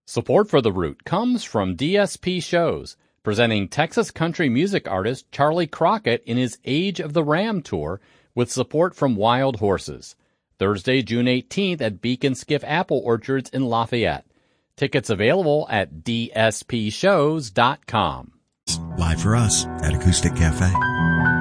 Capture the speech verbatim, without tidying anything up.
Support for The Root comes from D S P Shows, presenting Texas country music artist Charlie Crockett in his Age of the Ram tour with support from Wild Horses. Thursday, June eighteenth at Beacon Skiff Apple Orchards in Lafayette. Tickets available at d s p shows dot com. Live for us at Acoustic Cafe.